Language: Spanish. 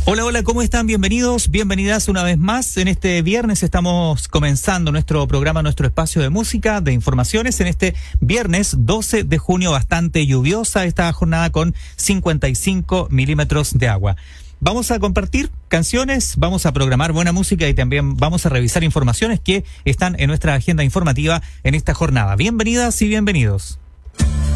Hola, hola, ¿cómo están? Bienvenidos, bienvenidas una vez más. En este viernes estamos comenzando nuestro programa, nuestro espacio de música, de informaciones. En este viernes 12 de junio, bastante lluviosa esta jornada con 55 milímetros de agua. Vamos a compartir canciones, vamos a programar buena música y también vamos a revisar informaciones que están en nuestra agenda informativa en esta jornada. Bienvenidas y bienvenidos.